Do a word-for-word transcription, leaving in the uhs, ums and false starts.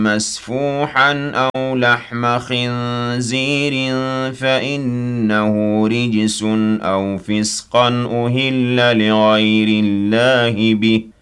مسفوحا أو لحم خنزير فإنه رجس أو فسقا أهل لغير الله به